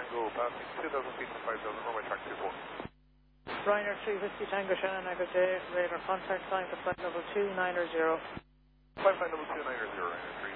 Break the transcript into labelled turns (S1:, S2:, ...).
S1: Tango, passing 2,000 feet from 5,000, runway track 24.
S2: Ryanair 3 Whiskey Tango, Shannon, Echo J, radar contact, climb to flight level 2990.
S1: Flight level 2990, Ryanair 3.